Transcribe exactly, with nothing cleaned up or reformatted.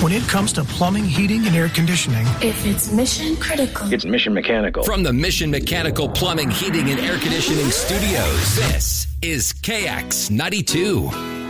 When it comes to plumbing, heating, and air conditioning, if it's mission critical, it's Mission Mechanical. From the Mission Mechanical Plumbing, Heating, and Air Conditioning Studios, this is K X ninety-two.